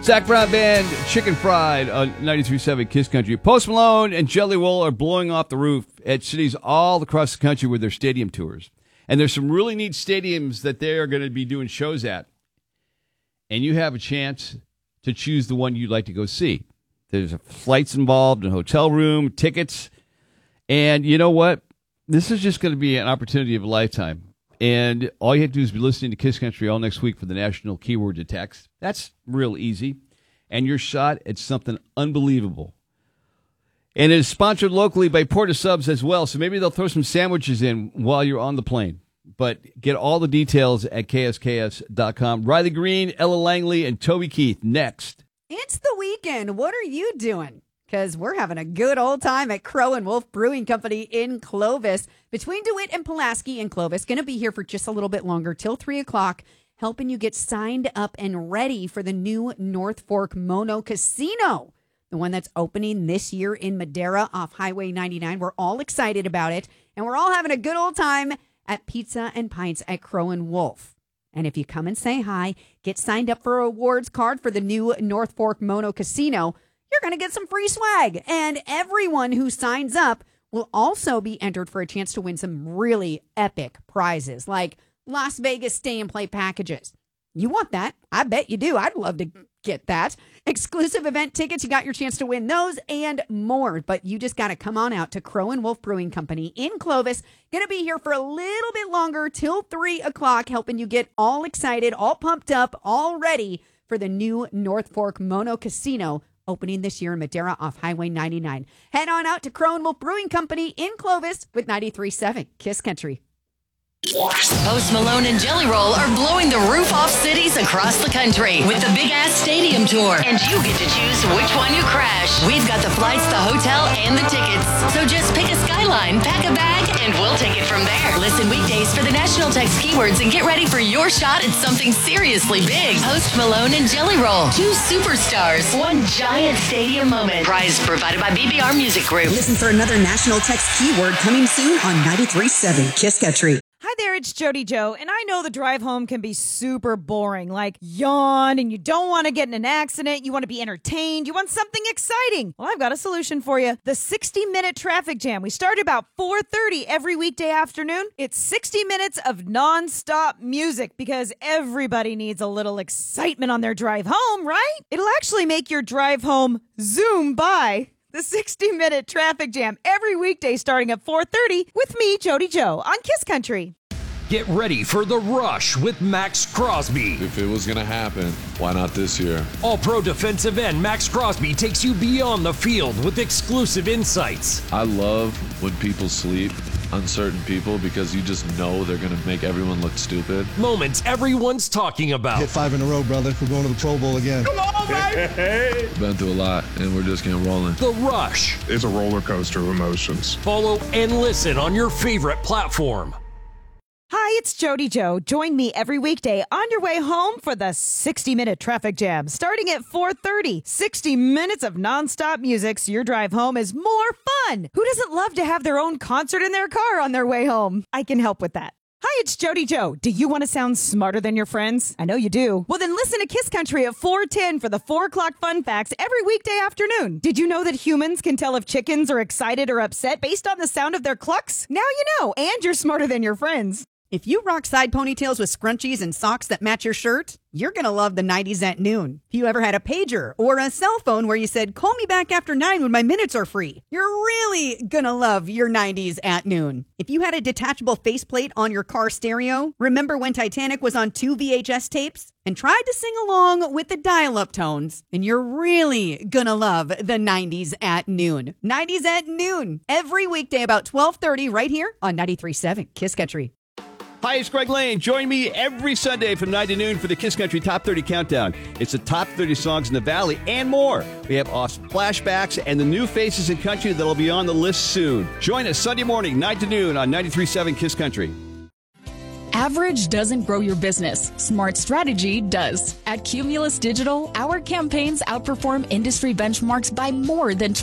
Zach Brown Band, Chicken Fried on 93.7 Kiss Country. Post Malone and Jelly Roll are blowing off the roof at cities all across the country with their stadium tours. And there's some really neat stadiums that they are going to be doing shows at. And you have a chance to choose the one you'd like to go see. There's flights involved, a hotel room, tickets. And you know what? This is just going to be an opportunity of a lifetime. And all you have to do is be listening to Kiss Country all next week for the national keyword to text. That's real easy. And your shot at something unbelievable. And it is sponsored locally by Porta Subs as well. So maybe they'll throw some sandwiches in while you're on the plane. But get all the details at ksks.com. Riley Green, Ella Langley, and Toby Keith next. It's the weekend. What are you doing? Because we're having a good old time at Crow and Wolf Brewing Company in Clovis. Between DeWitt and Pulaski in Clovis, going to be here for just a little bit longer, till 3 o'clock, helping you get signed up and ready for the new North Fork Mono Casino, the one that's opening this year in Madera off Highway 99. We're all excited about it, and we're all having a good old time at Pizza and Pints at Crow and Wolf. And if you come and say hi, get signed up for a rewards card for the new North Fork Mono Casino, you're going to get some free swag. And everyone who signs up will also be entered for a chance to win some really epic prizes, like Las Vegas stay and play packages. You want that? I bet you do. I'd love to get that. Exclusive event tickets, you got your chance to win those and more. But you just got to come on out to Crow and Wolf Brewing Company in Clovis. Going to be here for a little bit longer, till 3 o'clock, helping you get all excited, all pumped up, all ready for the new North Fork Mono Casino opening this year in Madera off Highway 99. Head on out to Crow and Wolf Brewing Company in Clovis with 93.7 Kiss Country. Post Malone and Jelly Roll are blowing the roof off cities across the country with the Big Ass Stadium Tour. And you get to choose which one you crash. We've got the flights, the hotel, and the tickets. So just pick a skyline, pack a bag, and we'll take it from there. Listen weekdays for the national text keywords and get ready for your shot at something seriously big. Post Malone and Jelly Roll. 2 superstars. 1 giant stadium moment. Prize provided by BBR Music Group. Listen for another national text keyword coming soon on 93.7 Kiss Country. Hi there, it's Jody Joe, and I know the drive home can be super boring, like yawn, and you don't want to get in an accident, you want to be entertained, you want something exciting. Well, I've got a solution for you. The 60-minute traffic jam. We start about 4:30 every weekday afternoon. It's 60 minutes of non-stop music because everybody needs a little excitement on their drive home, right? It'll actually make your drive home zoom by. The 60-minute traffic jam every weekday starting at 4:30 with me, Jody Joe, on Kiss Country. Get ready for The Rush with Max Crosby. If it was going to happen, why not this year? All-pro defensive end Max Crosby takes you beyond the field with exclusive insights. I love when people sleep, uncertain people, because you just know they're going to make everyone look stupid. Moments everyone's talking about. Hit 5 in a row, brother. We're going to the Pro Bowl again. Come on, baby! Been through a lot, and we're just getting rolling. The Rush. It's a roller coaster of emotions. Follow and listen on your favorite platform. Hi, it's Jody Joe. Join me every weekday on your way home for the 60-minute traffic jam, starting at 4:30. 60 minutes of nonstop music so your drive home is more fun. Who doesn't love to have their own concert in their car on their way home? I can help with that. Hi, it's Jody Joe. Do you want to sound smarter than your friends? I know you do. Well, then listen to Kiss Country at 4:10 for the 4 o'clock fun facts every weekday afternoon. Did you know that humans can tell if chickens are excited or upset based on the sound of their clucks? Now you know, and you're smarter than your friends. If you rock side ponytails with scrunchies and socks that match your shirt, you're going to love the 90s at noon. If you ever had a pager or a cell phone where you said, call me back after 9 when my minutes are free, you're really going to love your 90s at noon. If you had a detachable faceplate on your car stereo, remember when Titanic was on 2 VHS tapes and tried to sing along with the dial-up tones, and you're really going to love the 90s at noon. 90s at noon, every weekday about 12:30 right here on 93.7 Kiss Country. Hi, it's Greg Lane. Join me every Sunday from 9 to noon for the Kiss Country Top 30 Countdown. It's the top 30 songs in the Valley and more. We have awesome flashbacks and the new faces in country that'll be on the list soon. Join us Sunday morning, 9 to noon on 93.7 Kiss Country. Average doesn't grow your business. Smart strategy does. At Cumulus Digital, our campaigns outperform industry benchmarks by more than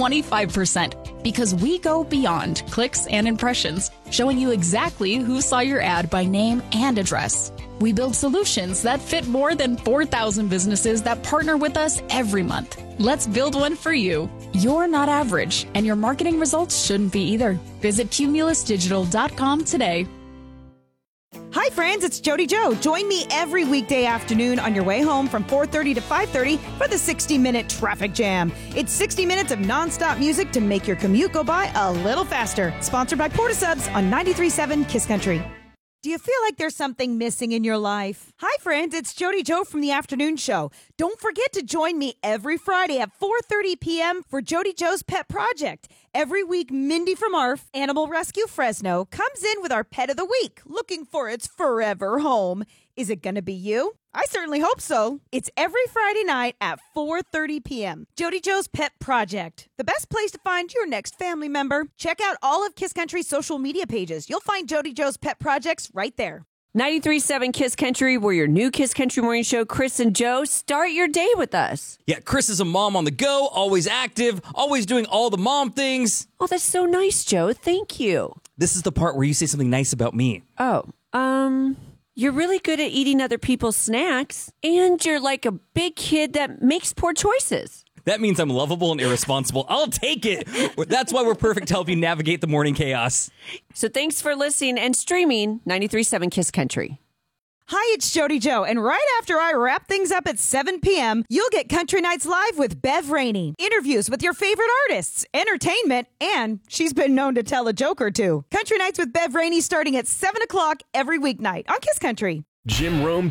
25% because we go beyond clicks and impressions, showing you exactly who saw your ad by name and address. We build solutions that fit more than 4,000 businesses that partner with us every month. Let's build one for you. You're not average, and your marketing results shouldn't be either. Visit cumulusdigital.com today. Hi, friends. It's Jody Joe. Join me every weekday afternoon on your way home from 4:30 to 5:30 for the 60-minute traffic jam. It's 60 minutes of nonstop music to make your commute go by a little faster. Sponsored by Portasubs on 93.7 Kiss Country. Do you feel like there's something missing in your life? Hi, friends. It's Jody Joe from the Afternoon Show. Don't forget to join me every Friday at 4:30 p.m. for Jody Joe's Pet Project. Every week, Mindy from ARF, Animal Rescue Fresno, comes in with our Pet of the Week, looking for its forever home. Is it going to be you? I certainly hope so. It's every Friday night at 4:30 p.m. Jody Joe's Pet Project, the best place to find your next family member. Check out all of Kiss Country's social media pages. You'll find Jody Joe's Pet Projects right there. 93.7 Kiss Country, we're your new Kiss Country morning show. Chris and Joe, start your day with us. Yeah, Chris is a mom on the go, always active, always doing all the mom things. Oh, that's so nice, Joe. Thank you. This is the part where you say something nice about me. You're really good at eating other people's snacks, and you're like a big kid that makes poor choices. That means I'm lovable and irresponsible. I'll take it. That's why we're perfect to help you navigate the morning chaos. So thanks for listening and streaming 93.7 Kiss Country. Hi, it's Jody Joe, and right after I wrap things up at 7 p.m., you'll get Country Nights Live with Bev Rainey. Interviews with your favorite artists, entertainment, and she's been known to tell a joke or two. Country Nights with Bev Rainey starting at 7 o'clock every weeknight on Kiss Country. Jim Rome